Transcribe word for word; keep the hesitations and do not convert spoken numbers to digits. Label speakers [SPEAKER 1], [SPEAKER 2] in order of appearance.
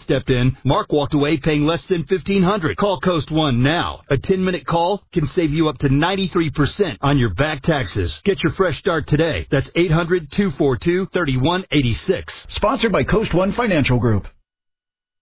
[SPEAKER 1] stepped in, Mark walked away paying less than fifteen hundred dollars. Call Coast One now. A ten-minute call can save you up to ninety-three percent on your back taxes. Get your fresh start today. That's eight hundred, two four two, three one eight six.
[SPEAKER 2] Sponsored by Coast One Financial Group.